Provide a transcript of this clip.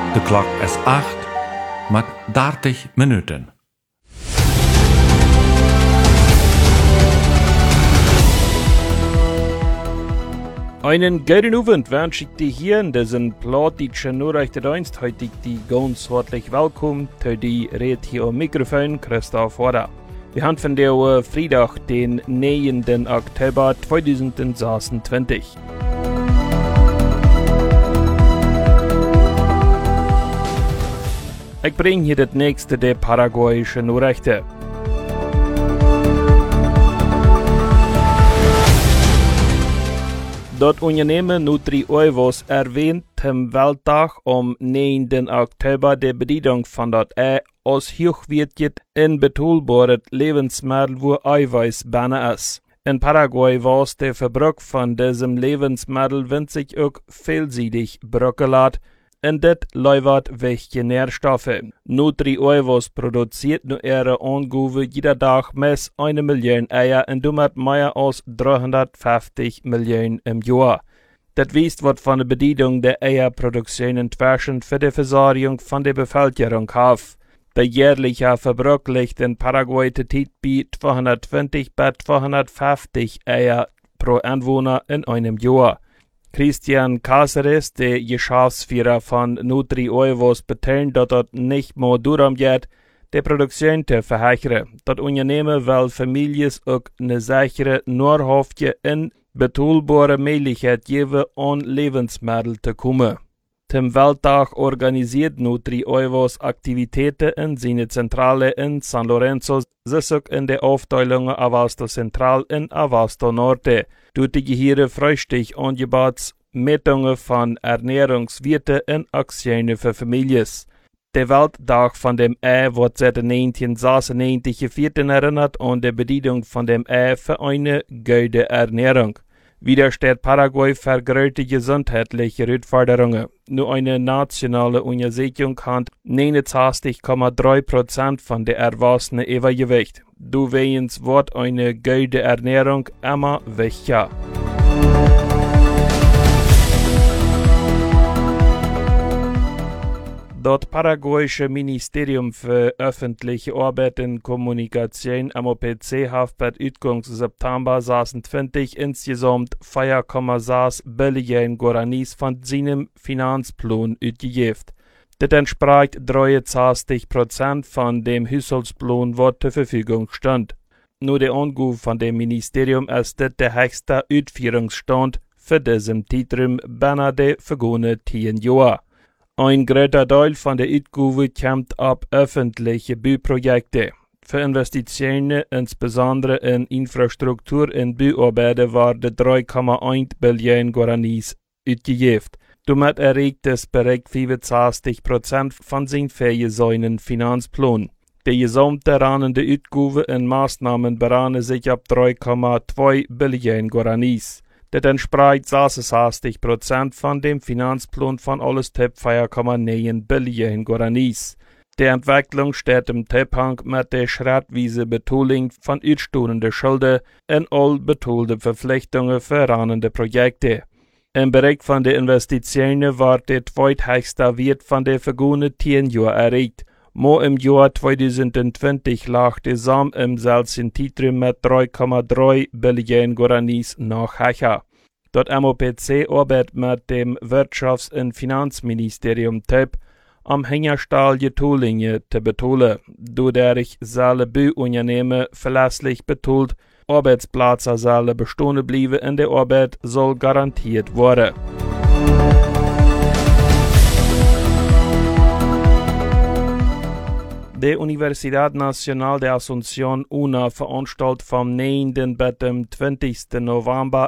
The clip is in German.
De klok is 8, met 30 minuten. Einen guten Abend wünsche ich dir hier in diesem plattdeutschen Nachrichtendienst. Heute die ganz herzlich willkommen zu die Red hier am Mikrofon, Christoph Wader. Wir haben von der Freitag, den 9. Oktober 2026. Ich bringe hier das nächste der paraguayischen Nachrichten. Das Unternehmen Nutri-Uivos erwähnt am Welttag am 9. Oktober die Bedeutung von das als hochwertig und bezahlbares Lebensmittel, wo Eiweiß banner ist. In Paraguay war der Verbrauch von diesem Lebensmittel winzig auch vielseitig bröckelat, und das liefert wichtige Nährstoffe. Nutri-Uivos produziert nur ihre Angabe jeder Tag mehr 1 Million Eier und damit mehr als 350 Millionen im Jahr. Das weist, was von der Bedeutung der Eierproduktion inzwischen für die Versorgung von der Bevölkerung hat. Der jährliche Verbrauch liegt in Paraguay bei 220 bis 250 Eier pro Einwohner in einem Jahr. Christian Cáceres, der Geschäftsführer von Nutri-Uivos, betont, dass das nicht mehr darum geht, die Produktion zu verhindern. Das Unternehmen will Familien auch eine sichere, nahrhafte und bezahlbare Möglichkeit geben, an Lebensmittel zu kommen. Zum Welttag organisiert Nutri-Uivos Aktivitäten in seine Zentrale in San Lorenzo, sich auch in der Aufteilung Abasto Central und Abasto Norte. Durch die Gehirne Frühstück Angebots, Meldungen von Ernährungswerten und Aktionen für Familien. Der Welttag von dem wird seit 1996 gefeiert erinnert an die Bedeutung von dem für eine gute Ernährung. Wieder steht Paraguay für große gesundheitliche Herausforderungen. Nur eine nationale Untersuchung hat 69,3% von der Erwachsenen Übergewicht. Deswegen wird eine gute Ernährung immer wichtiger. Das paraguayische Ministerium für öffentliche Arbeit und Kommunikation MOPC hat per Utgang September 2020 insgesamt 4,6 Billionen Guaranis von seinem Finanzplan ausgegeben. Das entspricht 63% von dem Haushaltsplan, was zur Verfügung stand. Nur der Angabe von dem Ministerium ist das der höchste Ausführungsstand für diesen Zeitraum binnen der vergangenen 10 Jahre. Ein großer Teil von der Ausgabe kommt ab öffentliche Bauprojekte. Für Investitionen, insbesondere in Infrastruktur und Bauarbeiten, waren 3,1 Billionen Guaranis ausgegeben. Damit erreicht es bereits 65% von seinen vorgesehenen Finanzplan. Die gesamte rannende Ausgabe in Maßnahmen berechnet sich ab 3,2 Billionen Guaranis. Das entspricht 66% von dem Finanzplan von alles Tipp 4,9 Billionen Guaranis. Die Entwicklung steht im Zusammenhang mit der schrittweise Bezahlung von ausstehenden Schulden und all bezahlte Verpflichtungen für rannende Projekte. Im Bereich von den Investitionen war der zweithöchste Wert von der vergangenen 10 Jahren erreicht. Mo im Jahr 2020 lag der Sum im selben Zeitraum mit 3,3 Billionen Guaranis noch höher. Das MOPC arbeitet mit dem Wirtschafts- und Finanzministerium am Herstellen der Tollinge zu bezahlen, dadurch sollen Bauunternehmen verlässlich bezahlt, Arbeitsplätze sollen bestehen bleiben und die Arbeit soll garantiert werden. Die Universidad Nacional de Asunción UNA veranstaltet vom 9. bis dem 20. November